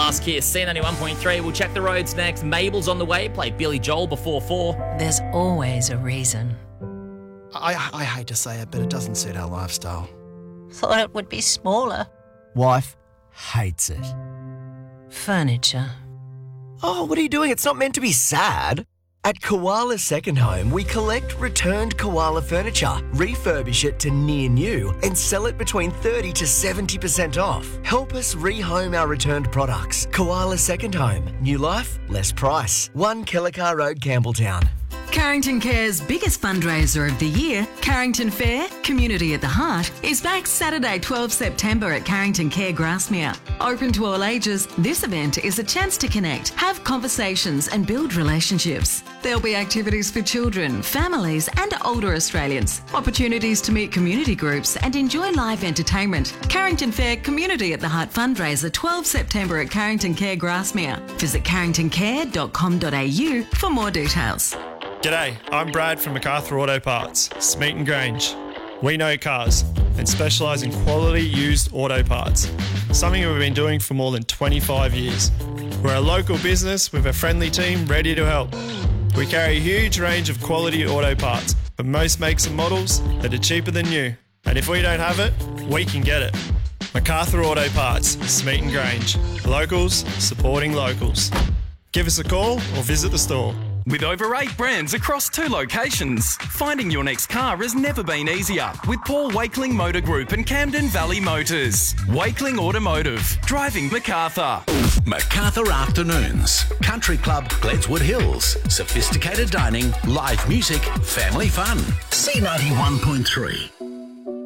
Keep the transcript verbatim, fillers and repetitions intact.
Last Kiss, C ninety-one point three. We'll check the roads next. Mabel's on the way. Play Billy Joel before four. There's always a reason. I, I hate to say it, but it doesn't suit our lifestyle. Thought it would be smaller. Wife hates it. Furniture. Oh, what are you doing? It's not meant to be sad. At Koala Second Home, we collect returned koala furniture, refurbish it to near new, and sell it between thirty to seventy percent off. Help us rehome our returned products. Koala Second Home. New life, less price. one Kellicar Road, Campbelltown. Carrington Care's biggest fundraiser of the year, Carrington Fair, Community at the Heart, is back Saturday twelfth September at Carrington Care Grasmere. Open to all ages, this event is a chance to connect, have conversations and build relationships. There'll be activities for children, families and older Australians, opportunities to meet community groups and enjoy live entertainment. Carrington Fair Community at the Heart fundraiser twelfth September at Carrington Care Grasmere. Visit carrington care dot com dot a u for more details. G'day, I'm Brad from MacArthur Auto Parts, Smeaton Grange. We know cars and specialise in quality used auto parts, something we've been doing for more than twenty-five years. We're a local business with a friendly team ready to help. We carry a huge range of quality auto parts for most makes and models that are cheaper than new. And if we don't have it, we can get it. MacArthur Auto Parts, Smeaton Grange. Locals supporting locals. Give us a call or visit the store. With over eight brands across two locations, finding your next car has never been easier with Paul Wakeling Motor Group and Camden Valley Motors. Wakeling Automotive, driving MacArthur. MacArthur Afternoons. Country Club, Gledswood Hills. Sophisticated dining, live music, family fun. C ninety-one point three.